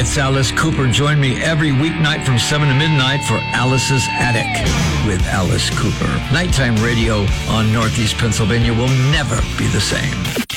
it's Alice Cooper. Join me every weeknight from 7 to midnight for Alice's Attic with Alice Cooper. Nighttime radio on Northeast Pennsylvania will never be the same.